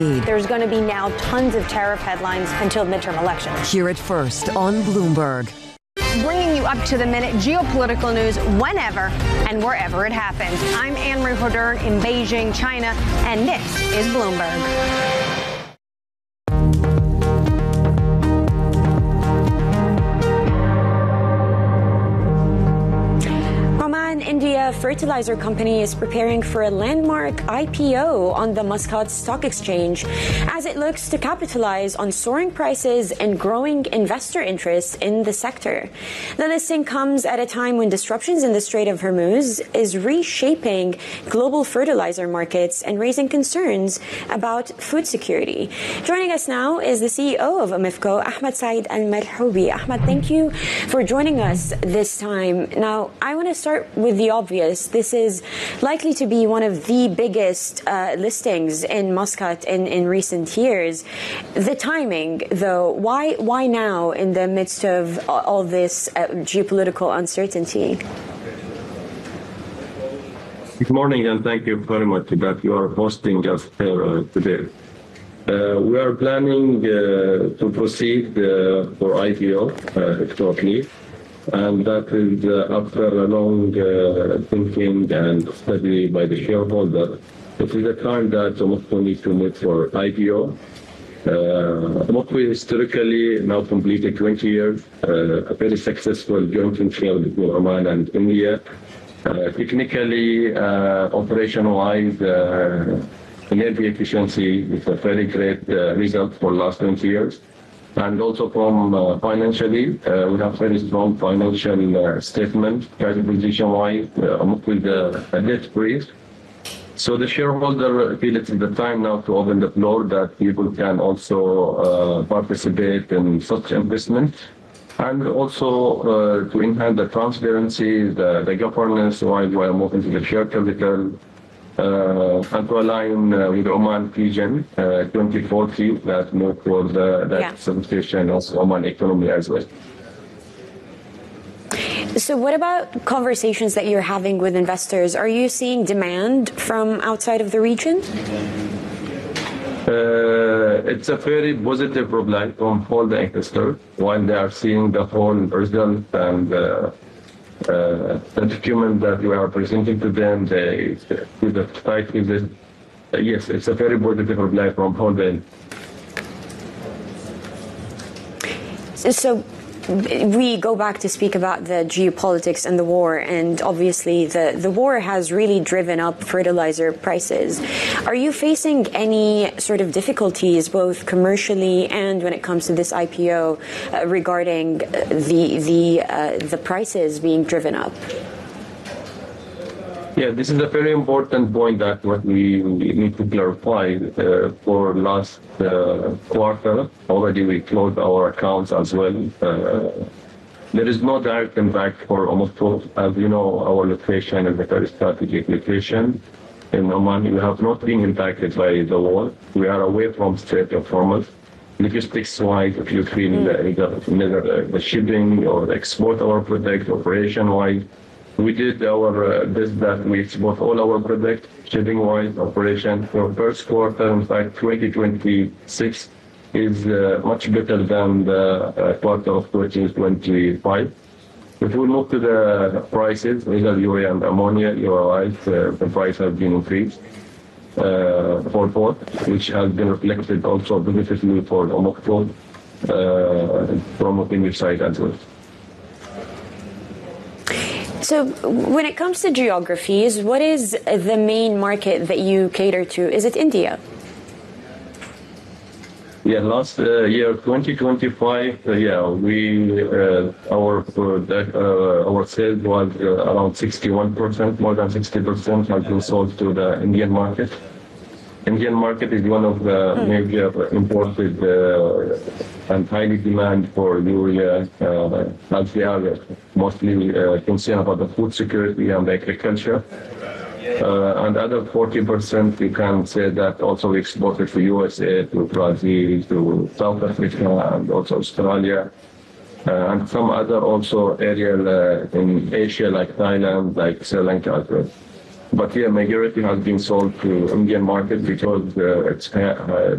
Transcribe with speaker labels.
Speaker 1: There's going to be now tons of tariff headlines until midterm elections.
Speaker 2: Hear it first on Bloomberg.
Speaker 1: Bringing you up to the minute geopolitical news whenever and wherever it happens. I'm Anne-Marie Hodern in Beijing, China, and this is Bloomberg. India fertilizer company is preparing for a landmark IPO on the Muscat Stock Exchange as it looks to capitalize on soaring prices and growing investor interest in the sector. The listing comes at a time when disruptions in the Strait of Hormuz is reshaping global fertilizer markets and raising concerns about food security. Joining us now is the CEO of Aramco, Ahmed Saeed Al-Malhoubi. Ahmed, thank you for joining us this time. Now, I want to start with the obvious. This is likely to be one of the biggest listings in Muscat in recent years. The timing, though, why now in the midst of all this geopolitical uncertainty?
Speaker 3: Good morning, and thank you very much that you are hosting us here today. We are planning to proceed for IPO shortly. And that is after a long thinking and study by the shareholder. It is a time that Aramco needs to move for IPO. Aramco historically now completed 20 years, a very successful joint venture between Oman and India. Technically, operation-wise, energy efficiency is a very great result for the last 20 years. And also from financially, we have very strong financial statement, cash position-wise, with a debt-free. So the shareholder feel it's the time now to open the floor that people can also participate in such investment. And also to enhance the transparency, the governance while we are moving to the share capital. And to align with Oman Vision 2040 that move for the substitution of Oman economy as well.
Speaker 1: So what about conversations that you're having with investors? Are you seeing demand from outside of the region?
Speaker 3: It's a very positive reply from all the investors while they are seeing the whole result and the document that we are presenting to them, with the site visit. Yes, it's a very positive reply from all them.
Speaker 1: So we go back to speak about the geopolitics and the war, and obviously the war has really driven up fertilizer prices. Are you facing any sort of difficulties, both commercially and when it comes to this IPO, regarding the prices being driven up?
Speaker 3: Yeah, this is a very important point that what we need to clarify. For last quarter, already we closed our accounts as well. There is no direct impact for Aramco. As you know, our location is a very strategic location. In Oman, we have not been impacted by the war. We are away from Strait of Hormuz. Logistics-wise, if you feel either the shipping or the export our product, operation-wise, we did our best that we export all our product, shipping-wise, operation. For first quarter, in fact, 2026 is much better than the quarter of 2025. If we move to the prices, either urea and ammonia, you are right, the price has been increased for both, which has been reflected also beneficially for Aramco from a Finnish side as well.
Speaker 1: So when it comes to geographies, what is the main market that you cater to? Is it India?
Speaker 3: Yeah, last year, 2025, our sales was around 61%, more than 60% has been sold to the Indian market. Indian market is one of the major imported and highly demand for urea, as they are mostly concerned about the food security and agriculture. And other 40%, you can say that also exported to USA, to Brazil, to South Africa, and also Australia. And some other also area in Asia, like Thailand, like Sri Lanka as well. But yeah, majority has been sold to Indian market because it's